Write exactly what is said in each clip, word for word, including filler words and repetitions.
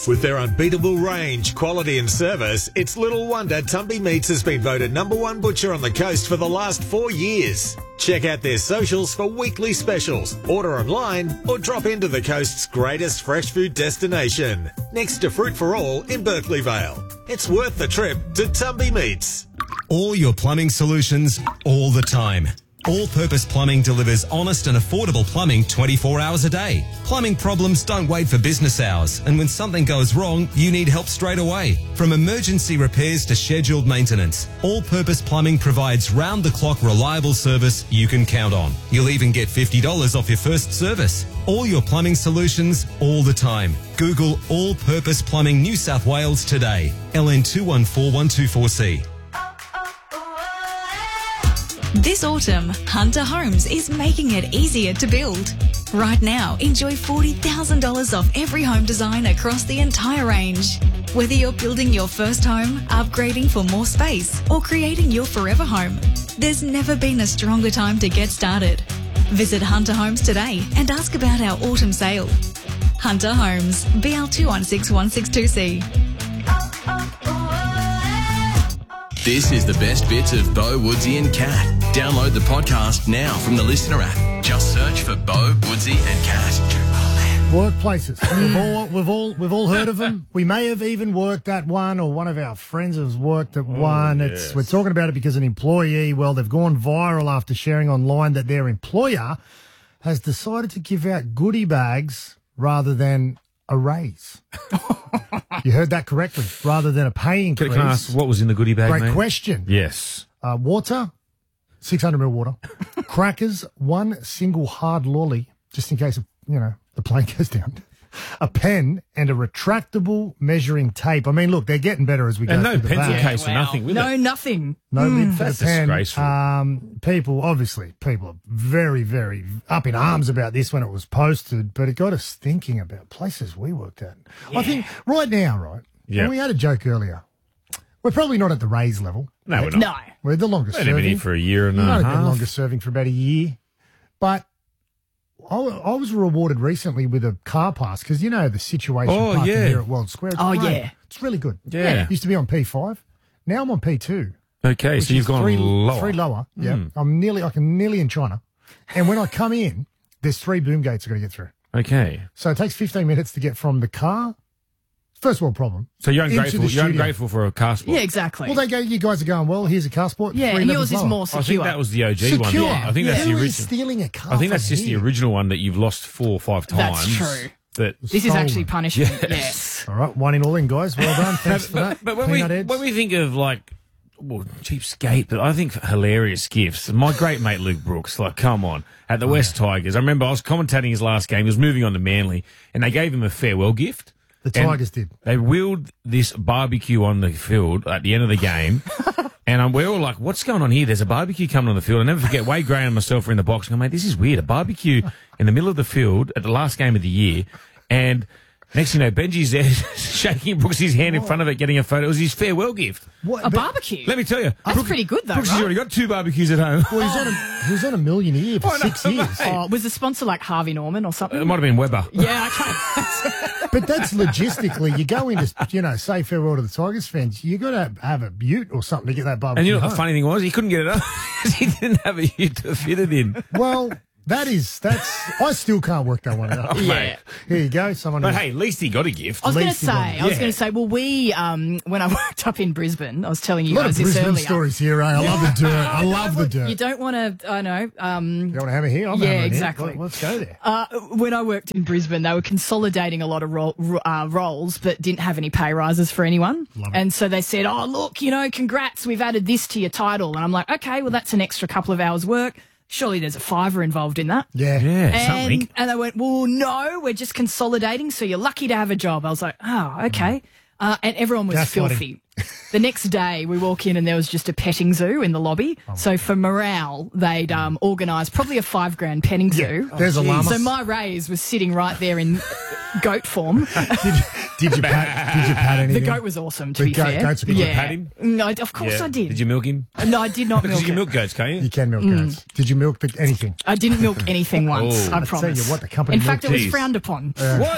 With their unbeatable range, quality and service, it's little wonder Tumby Meats has been voted number one butcher on the coast for the last four years. Check out their socials for weekly specials, order online or drop into the coast's greatest fresh food destination, next to Fruit for All in Berkeley Vale. It's worth the trip to Tumby Meats. All your plumbing solutions, all the time. All-Purpose Plumbing delivers honest and affordable plumbing twenty-four hours a day. Plumbing problems don't wait for business hours, and when something goes wrong, you need help straight away. From emergency repairs to scheduled maintenance, All-Purpose Plumbing provides round-the-clock reliable service you can count on. You'll even get fifty dollars off your first service. All your plumbing solutions, all the time. Google All-Purpose Plumbing New South Wales today. L N two one four one two four C. This autumn, Hunter Homes is making it easier to build. Right now, enjoy forty thousand dollars off every home design across the entire range. Whether you're building your first home, upgrading for more space, or creating your forever home, there's never been a stronger time to get started. Visit Hunter Homes today and ask about our autumn sale. Hunter Homes, B L two one six one six two C. This is the best bits of Bo, Woodsy and Cat. Download the podcast now from the Listener app. Just search for Bo, Woodsy and Cat. Workplaces. We've all, we've all, we've all heard of them. We may have even worked at one, or one of our friends has worked at one. Oh, It's yes. we're talking about it because an employee, well, they've gone viral after sharing online that their employer has decided to give out goodie bags rather than a raise. You heard that correctly. Rather than a pay increase. Can I ask what was in the goodie bag, Great mate? question. Yes. Uh, water, six hundred mil water. Crackers, one single hard lolly, just in case, you know, the plane goes down. A pen and a retractable measuring tape. I mean, look, they're getting better as we go And no through the pencil bag. case or nothing with no, it. nothing. No lid for That's the pen. disgraceful. Um, people, obviously, people are very, very up in arms about this when it was posted, but it got us thinking about places we worked at. I think right now, right, Yeah. and we had a joke earlier, we're probably not at the raise level. No, we're not. No. We're the longest They've been serving. here for a year and a Might have been half. longest serving for about a year. But I, I was rewarded recently with a car pass because, you know, the situation Oh, parking yeah. here at World Square. It's Oh, great. yeah. It's really good. Yeah. Used to be on P five. Now I'm on P two. Okay, which so you've is gone three, lower. Three lower. Yeah. I'm nearly, like I'm nearly in China. And when I come in, there's three boom gates I've got to get through. Okay. So it takes fifteen minutes to get from the car. First world problem. So you're into ungrateful. the You're studio. ungrateful for a car sport. Yeah, exactly. Well, they go, you guys are going, well, here's a car sport. yeah, three and levels yours is lower. more I secure. think that was the O G one. Secure. Yeah, I think that's Who the is original. stealing a car I think from that's just the here? original one that you've lost four or five times. That's true. That This is Stolen. actually punishment. Yes. Yes. All right, one in all in, guys. Well done. Thanks for but, that. but when we Peanut heads. when we think of like well, cheapskate, but I think hilarious gifts. My great mate Luke Brooks, like, come on, at the West Tigers. I remember I was commentating his last game. He was moving on to Manly, and they gave him a farewell gift. The And Tigers did. They wheeled this barbecue on the field at the end of the game. And um, we're all like, what's going on here? There's a barbecue coming on the field. I never forget, Wade Gray and myself were in the box. And I'm like, this is weird. A barbecue in the middle of the field at the last game of the year. And next thing you know, Benji's there shaking Brooksy's hand in front of it, getting a photo. It was his farewell gift. What, A but- barbecue. Let me tell you. That's pretty good, though, Brooksy's right? already got two barbecues at home. Well, he's on a, he was on a million a year for I know, six years. mate. Oh, was the sponsor like Harvey Norman or something? It might have been Weber. Yeah, okay. But that's logistically, you go in to, you know, say farewell to the Tigers fans, you got to have a ute or something to get that barbecue And you know what the home. funny thing was? He couldn't get it up because he didn't have a ute to fit it in. Well, that is, that's, I still can't work that one out. Yeah. Here you go, someone But who's- hey, at least he got a gift. I was going to least he got say, it. I was Yeah. going to say, well, we, um, when I worked up in Brisbane, I was telling a you lot of guys this Brisbane earlier. stories here, eh? I love the dirt. I love the You dirt. don't want to, I know, um, You want to hammer here? I'm Yeah, hammering here. exactly. Let- Let's go there. Uh, when I worked in Brisbane, they were consolidating a lot of ro- ro- uh, roles, but didn't have any pay rises for anyone. And so they said, oh, look, you know, congrats, we've added this to your title. And I'm like, okay, well, that's an extra couple of hours work. Surely there's a fiver involved in that. Yeah. Yeah, And, something. and they went, well, no, we're just consolidating, so you're lucky to have a job. I was like, oh, okay. Uh, and everyone was Gaslighting. filthy. The next day, we walk in and there was just a petting zoo in the lobby. Oh, so for morale, they'd um, organised probably a five grand petting zoo. There's a llama. So my raise was sitting right there in goat form. Did, did you pat? Did you pat The anything? goat was awesome, to The be goat- fair. goats are good. yeah. Did you pat him? No, of course Yeah. I did. Did you milk him? No, I did not Because milk you can it. milk goats, can't you? You can milk goats. Did you milk the, anything? I didn't milk anything once, Oh. I I tell promise. you what, the company In fact, it milked was Jeez. frowned upon. What?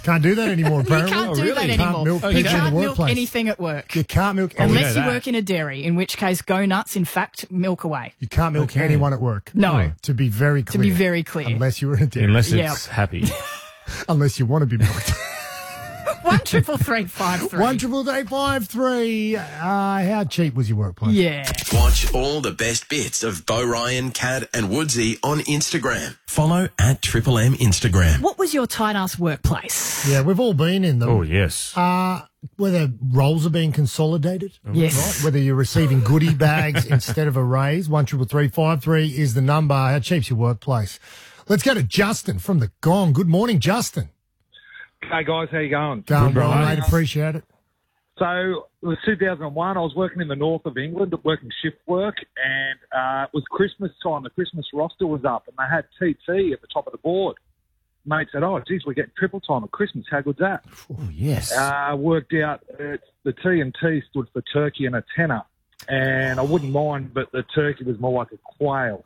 Can't do that anymore, You apparently. can't do really? that Can't anymore. milk you pigs in the can't milk workplace. anything at work. You can't milk we anyone. Unless know you that. work in a dairy, in which case, go nuts. In fact, milk away. You can't milk Okay. anyone at work. No. To be very To clear. be very clear. Unless you're in a dairy. Unless Yeah. it's happy. Unless you want to be milked. One triple three five three. One triple eight five three. Uh, how cheap was your workplace? Yeah. Watch all the best bits of Bo Ryan, Cat and Woodsy on Instagram. Follow at Triple M Instagram. What was your tight ass workplace? Yeah, we've all been in them. Oh, yes. Uh, whether roles are being consolidated. Yes. Right? Whether you're receiving goodie bags instead of a raise. One triple three five three is the number. How cheap's your workplace? Let's go to Justin from the Gong. Good morning, Justin. Hey guys, how you going? Going Good, well, brother. mate. Appreciate it. So it was two thousand one. I was working in the north of England, working shift work, and uh, it was Christmas time. The Christmas roster was up, and they had T T at the top of the board. Mate said, "Oh, geez, we're getting triple time at Christmas. How good's that?" Oh, yes. Uh, worked out uh, the T and T stood for turkey and a tenner, and I wouldn't mind, but the turkey was more like a quail.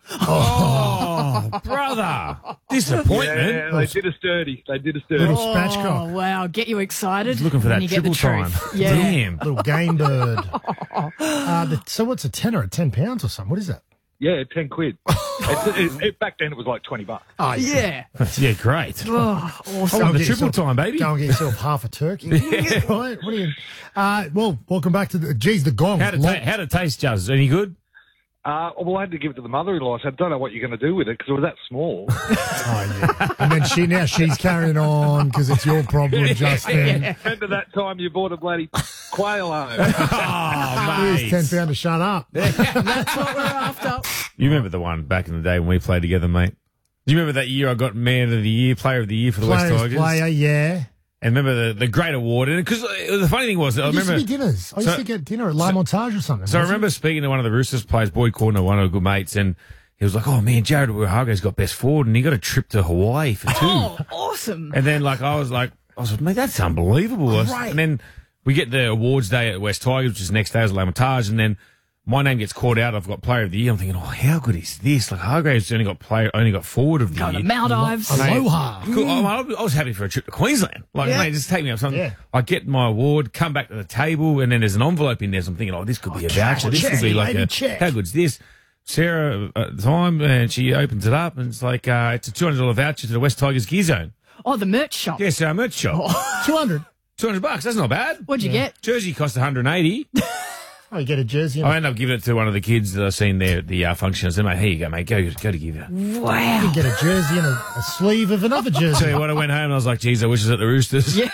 Oh, brother. Disappointment. Yeah, they did us dirty. They did us dirty. Little Oh, spatchcock. wow. Get you excited. Looking for when that you get the triple time. truth. Yeah. Damn. Little game bird. Uh, the, so what's a tenner at ten pounds or something? What is that? Yeah, ten quid. it, it, it, back then it was like twenty bucks. Oh, Yeah. Yeah, great. Oh, Go awesome. and Oh, the get triple yourself- time, baby. Go and get yourself half a turkey. Right? What are you? Uh, well, welcome back to the. Geez, the Gong. How did, Long- ta- how did it taste, Juz? Any good? Uh, well, I had to give it to the mother-in-law. I said, I don't know what you're going to do with it because it was that small. Oh, yeah. And then she now she's carrying on because it's your problem, Justin. And to that time, you bought a bloody quail home. Oh, Here's mate. ten pound to shut up. That's what we're after. You remember the one back in the day when we played together, mate? Do you remember that year I got Man of the Year, Player of the Year for the West Players, Tigers? player, yeah. And remember the, the great award? And because the funny thing was, I It used to remember. be dinners. I used So- to get dinner at La Montage or something. So I wasn't remember speaking to one of the Roosters players, Boyd Cordner, one of the good mates, and he was like, "Oh man, Jared Wahago's got best forward, and he got a trip to Hawaii for two." Oh, awesome. And then like I was like, I was like, "Mate, that's unbelievable!" Right. And then we get the awards day at West Tigers, which is the next day as Lamentage, and then my name gets called out. I've got Player of the Year. I'm thinking, "Oh, how good is this?" Like Hargraves only got player, only got Forward of the Go to Year. Maldives. it? Aloha. Cool. I, I was happy for a trip to Queensland. Like, Yeah. mate, just take me up something. Yeah. I get my award, come back to the table, and then there's an envelope in there. So I'm thinking, oh, this could be a check, voucher. This check, could be like maybe a, check. how good's this? Sarah at the time, and she opens it up, and it's like, uh, it's a two hundred dollars voucher to the West Tigers Gear Zone. Oh, the merch shop. Yes, our merch shop. two hundred. two hundred bucks, that's not bad. What'd you get? Jersey cost one hundred eighty. Oh, you get a jersey. And I ended up giving it to one of the kids that I seen there at the uh, function. I said, mate, here you go, mate. Go, go to give you. Wow. you get a jersey and a, a sleeve of another Tell jersey. you what, I went home and I was like, geez, I wish it was at the Roosters. Yeah.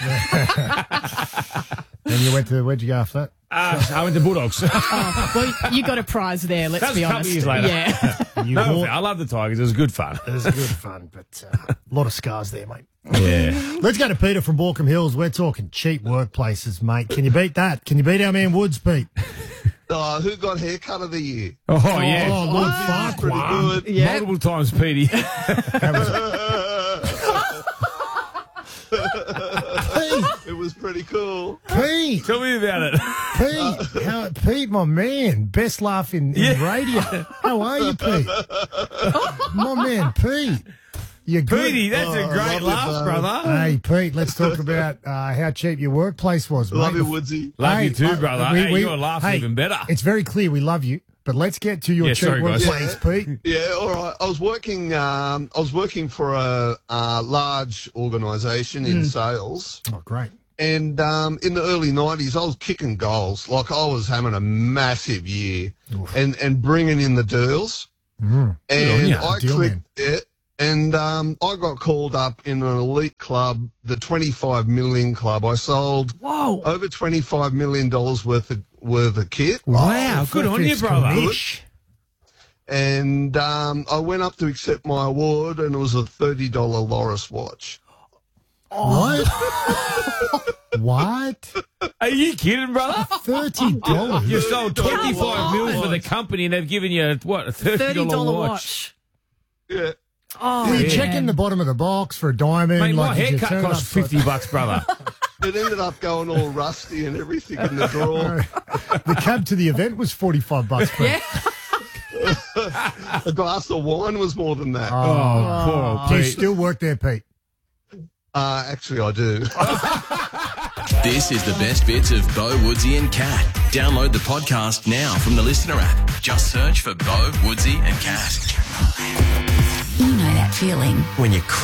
Then you went to, where'd you go after that? Uh, I went to Bulldogs. Well, you got a prize there, let's That was be a couple honest. years later. Yeah. You no, wore- I love the Tigers. It was good fun. It was good fun, but uh, a lot of scars there, mate. Yeah. Let's go to Peter from Borkham Hills. We're talking cheap workplaces, mate. Can you beat that? Can you beat our man Woods, Pete? Uh, who got haircut of the year? Oh, yeah. Oh, Lord Pretty Farquhar. good. Yeah. Multiple times, Petey. Pete, It was pretty cool. Pete, Tell me about it. Pete, how, Pete, my man, best laugh in, in Yeah. radio. How are you, Pete? My man, Pete. You good? Petey, that's a Oh, great love you, laugh, bud. brother. Hey, Pete, let's talk about uh, how cheap your workplace was, mate. Love you, Woodsy. Love you Hey, too, uh, brother. we- hey, we- your laugh's hey, even better. It's very clear we love you, but let's get to your Yeah, cheap sorry, guys. workplace, Pete. Yeah, all right. I was working. Um, I was working for a, a large organisation in sales, Oh, great. and um, in the early nineties, I was kicking goals. Like I was having a massive year, and and bringing in the deals. Mm. And ya. I Deal clicked it, and um, I got called up in an elite club, the twenty-five million club. I sold Whoa. over twenty-five million dollars worth of worth of kit. Wow, Oh, good on you, fifth brother. commish. And um, I went up to accept my award, and it was a thirty dollar Loris watch. What? What? Are you kidding, brother? Thirty dollars. You sold twenty-five Come mil for on. the company and they've given you, what, a thirty thirty dollar dollar watch. watch. Yeah. Oh, Were you man. checking the bottom of the box for a diamond? Mate, my did you haircut turn it cost upside- fifty bucks, brother. It ended up going all rusty and everything in the drawer. The cab to the event was forty-five bucks. Pete. Yeah. A glass of wine was more than that. Oh, Oh, poor do you Pete. still work there, Pete? Uh, actually, I do. This is the best bits of Bo, Woodsy and Cat. Download the podcast now from the Listener app. Just search for Bo, Woodsy and Cat. You know that feeling when you cry.